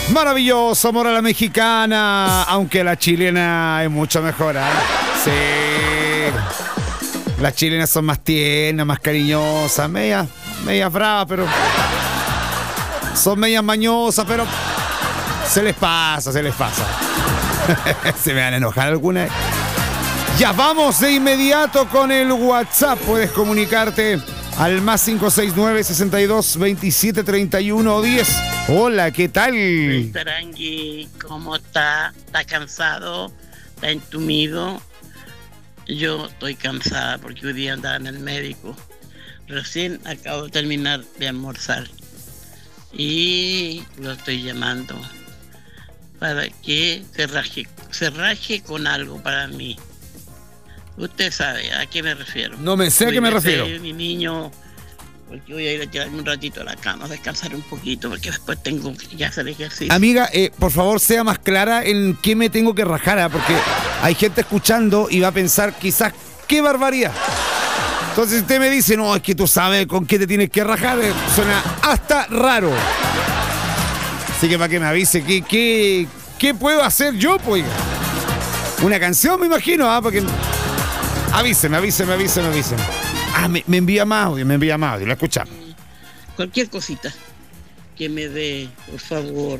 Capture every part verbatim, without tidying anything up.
Maravilloso, amor a la mexicana, aunque la chilena es mucho mejor, ¿eh? Sí. Las chilenas son más tiernas, más cariñosas, medias, medias bravas, pero... Son medias mañosas, pero... Se les pasa, se les pasa. Se me van a enojar algunas. Ya vamos de inmediato con el WhatsApp. Puedes comunicarte al más cinco seis nueve, sesenta y dos, veintisiete, treinta y uno, diez. Hola, ¿qué tal? Tarangui, ¿cómo está? ¿Está cansado? ¿Está entumido? Yo estoy cansada porque hoy día andaba en el médico. Recién acabo de terminar de almorzar y lo estoy llamando para que se raje, se raje con algo para mí. Usted sabe a qué me refiero. No me sé a qué me refiero. Mi niño, porque voy a ir a tirarme un ratito a la cama, a descansar un poquito, porque después tengo que hacer ejercicio. Amiga, eh, por favor, sea más clara en qué me tengo que rajar, ¿eh? Porque hay gente escuchando y va a pensar quizás, ¡qué barbaridad! Entonces usted me dice, no, es que tú sabes con qué te tienes que rajar, eh, suena hasta raro. Así que para que me avise, ¿qué, qué, qué puedo hacer yo, pues? Una canción, me imagino, ¿ah? ¿eh? Porque... Avíseme, avíseme, avíseme, avíseme. Ah, me, me envía más audio, me envía más audio, lo escuchamos. Cualquier cosita que me dé, por favor.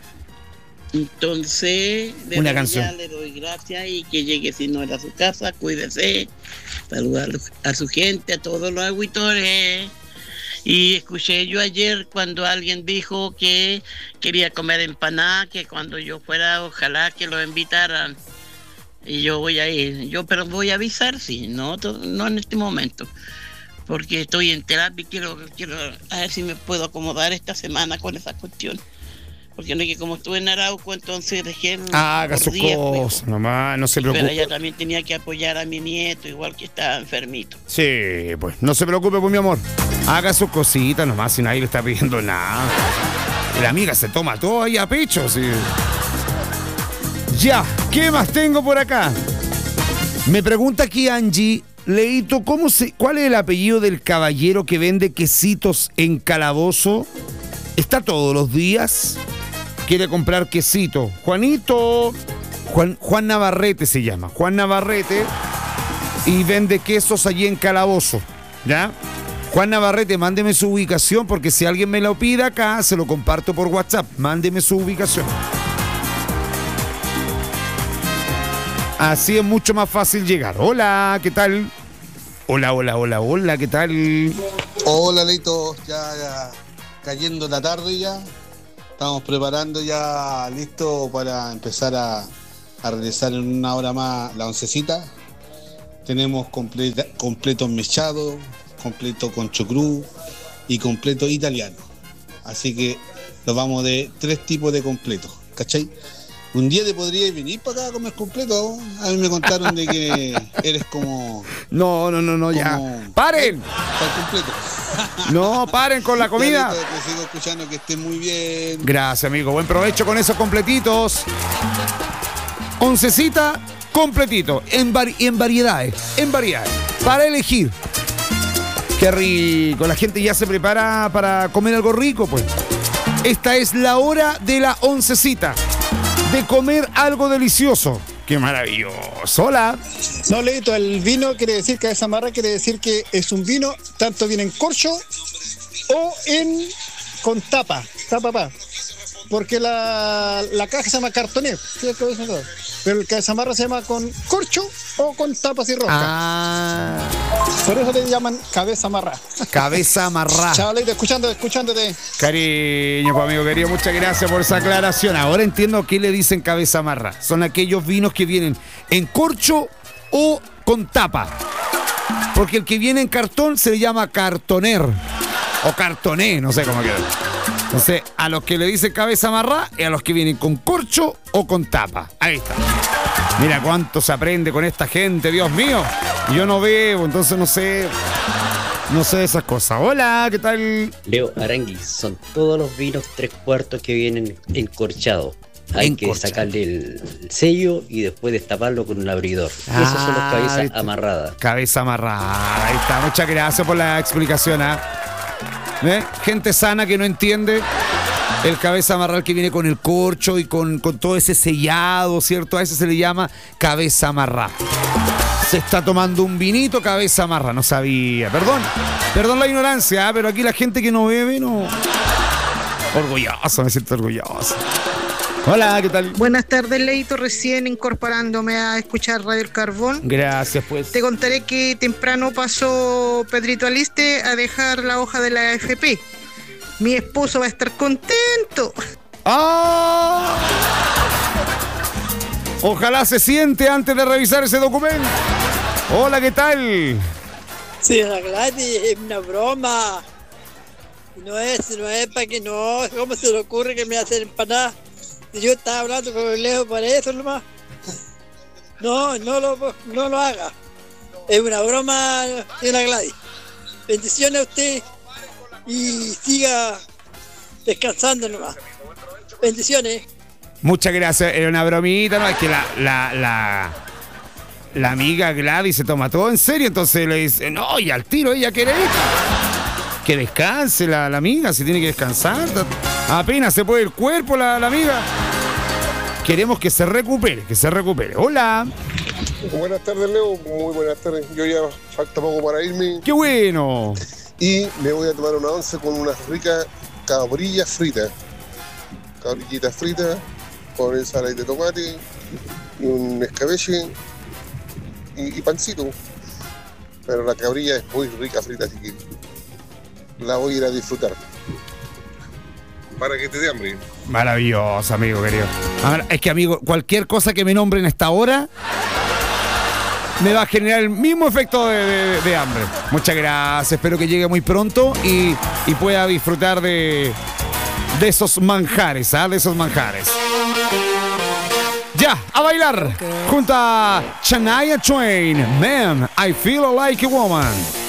Entonces, de una canción. Ya le doy gracias y que llegue si no era a su casa, cuídese, saludar a su gente, a todos los agüitores. Y escuché yo ayer cuando alguien dijo que quería comer empanada, que cuando yo fuera, ojalá que lo invitaran. Y yo voy a ir, yo pero voy a avisar, sí, no, no en este momento, porque estoy en terapia y quiero, quiero a ver si me puedo acomodar esta semana con esa cuestión. Porque no es que como estuve en Arauco, entonces dejé... Ah, haga sus cosas, mamá, no se preocupe. Pero ella también tenía que apoyar a mi nieto, igual que estaba enfermito. Sí, pues, no se preocupe, pues, mi amor. Haga sus cositas nomás, si nadie le está pidiendo nada. La amiga se toma todo ahí a pecho, sí. Ya, ¿qué más tengo por acá? Me pregunta aquí Angie, Leito, ¿cómo se, ¿cuál es el apellido del caballero que vende quesitos en Calabozo? ¿Está todos los días? Quiere comprar quesito. Juanito, Juan, Juan Navarrete se llama. Juan Navarrete y vende quesos allí en Calabozo. ¿Ya? Juan Navarrete, mándeme su ubicación porque si alguien me lo pide acá, se lo comparto por WhatsApp. Mándeme su ubicación. Así es mucho más fácil llegar. Hola, ¿qué tal? Hola, hola, hola, hola, ¿qué tal? Hola, Leito, ya, ya cayendo la tarde ya. Estamos preparando ya listo para empezar a, a realizar en una hora más la oncecita. Tenemos completa, completo mechado, completo con chucrú y completo italiano. Así que nos vamos de tres tipos de completos, ¿cachai? Un día te podrías venir para acá a comer completo. A mí me contaron de que eres como... No, no, no, no, ya. ¡Paren! Para completo. No, paren con la comida. Te, te sigo escuchando, que estés muy bien. Gracias, amigo. Buen provecho con esos completitos. Oncecita, completito. En, vari- en variedades. En variedades. Para elegir. Qué rico. La gente ya se prepara para comer algo rico, pues. Esta es la hora de la oncecita. De comer algo delicioso. ¡Qué maravilloso! ¡Hola! No, Leito, el vino quiere decir, cabeza amarra quiere decir que es un vino, tanto viene en corcho o en con tapa, tapa pa. Porque la, la caja se llama cartoné, ¿sí? Pero el cabeza amarra se llama con corcho o con tapas y rosca. Ah. Por eso le llaman cabeza amarra. Cabeza amarra. Chao, Leito, escuchando, escuchándote. Cariño, pues, amigo querido, muchas gracias por esa aclaración. Ahora entiendo qué le dicen cabeza amarra. Son aquellos vinos que vienen en corcho o con tapa. Porque el que viene en cartón se le llama cartoner. O cartoné, no sé cómo queda. Entonces, a los que le dicen cabeza amarra y a los que vienen con corcho o con tapa. Ahí está. Mira cuánto se aprende con esta gente, Dios mío. Yo no bebo, entonces no sé. No sé esas cosas. Hola, ¿qué tal? Leo Arangui, son todos los vinos tres cuartos que vienen encorchados. Hay Encorchado. que sacarle el sello y después destaparlo con un abridor. Ah, esos son los cabezas amarradas. Cabeza amarrada. Ahí está. Muchas gracias por la explicación. ¿eh? ¿Eh? Gente sana que no entiende. El cabeza amarral que viene con el corcho y con, con todo ese sellado, ¿cierto? A ese se le llama cabeza amarrada. Se está tomando un vinito cabeza amarrada, no sabía. Perdón, perdón la ignorancia, ¿eh? Pero aquí la gente que no bebe, no... Orgulloso, me siento orgulloso. Hola, ¿qué tal? Buenas tardes, Leito, recién incorporándome a escuchar Radio El Carbón. Gracias, pues. Te contaré que temprano pasó Pedrito Aliste a dejar la hoja de la A F P. Mi esposo va a estar contento. ¡Ah! Ojalá se siente antes de revisar ese documento. Hola, ¿qué tal? Sí, la Gladys, es una broma. No es, no es para que no. ¿Cómo se le ocurre que me hacen empanadas? Yo estaba hablando con el Leo para eso nomás. No, no lo, no lo haga. Es una broma de la Gladys. Bendiciones a usted y siga descansando nomás. Bendiciones. Muchas gracias. Era una bromita, ¿no? Es que la, la, la, la amiga Gladys se toma todo en serio, entonces le dice, no, y al tiro ella quiere ir. Que descanse la, la amiga, si tiene que descansar. Apenas se puede el cuerpo la, la amiga. Queremos que se recupere, que se recupere. Hola. Buenas tardes, Leo. Muy buenas tardes. Yo ya falta poco para irme. ¡Qué bueno! Y me voy a tomar una once con unas ricas cabrillas fritas. Cabrillitas fritas con ensalada de tomate y un escabeche y, y pancito. Pero la cabrilla es muy rica frita, así que la voy a ir a disfrutar. Para que te dé hambre. Maravilloso, amigo querido. Ahora, es que, amigo, cualquier cosa que me nombren a esta hora me va a generar el mismo efecto de, de, de hambre. Muchas gracias. Espero que llegue muy pronto y, y pueda disfrutar de, de esos manjares, ¿ah? De esos manjares. Ya, a bailar. Okay. Junto a Shania Twain. Man, I feel like a woman.